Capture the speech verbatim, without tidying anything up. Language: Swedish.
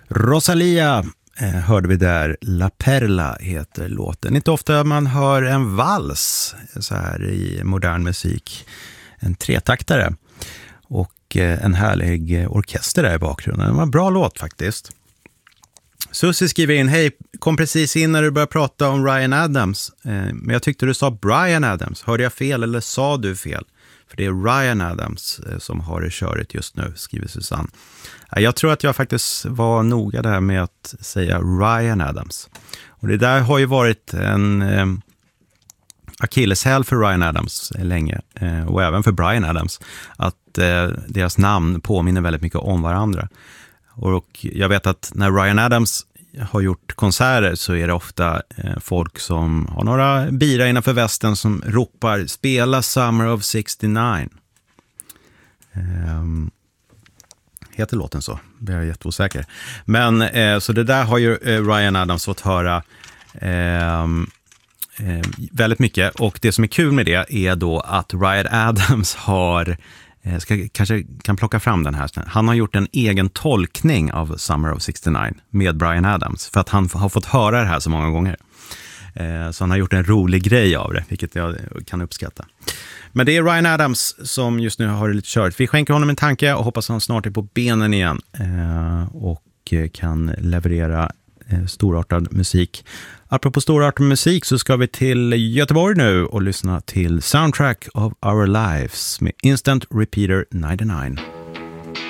Rosalia eh, hörde vi där. La Perla heter låten. Inte ofta man hör en vals så här i modern musik. En tretaktare och eh, en härlig orkester där i bakgrunden. Det var en bra låt faktiskt. Susie skriver in, hej, kom precis in när du började prata om Ryan Adams. Eh, men jag tyckte du sa Bryan Adams. Hörde jag fel eller sa du fel? För det är Ryan Adams eh, som har det köret just nu, skriver Susanne. Eh, jag tror att jag faktiskt var noga där med att säga Ryan Adams. Och det där har ju varit en eh, akilleshäl för Ryan Adams eh, länge. Eh, och även för Bryan Adams. Att eh, deras namn påminner väldigt mycket om varandra. Och jag vet att när Ryan Adams har gjort konserter så är det ofta eh, folk som har några bira innanför västen som ropar spela Summer of sextionio. Eh, heter låten så? Det är jag jätteosäker. Men eh, så det där har ju eh, Ryan Adams fått höra eh, eh, väldigt mycket. Och det som är kul med det är då att Ryan Adams har... Jag ska, kanske kan plocka fram den här. Han har gjort en egen tolkning av Summer of sextionio med Bryan Adams. För att han har fått höra det här så många gånger. Eh, så han har gjort en rolig grej av det. Vilket jag kan uppskatta. Men det är Ryan Adams som just nu har det lite kört. Vi skänker honom en tanke och hoppas att han snart är på benen igen. Eh, och kan leverera eh, storartad musik. Apropå storartad musik så ska vi till Göteborg nu och lyssna till Soundtrack of Our Lives med Instant Repeater nittionio.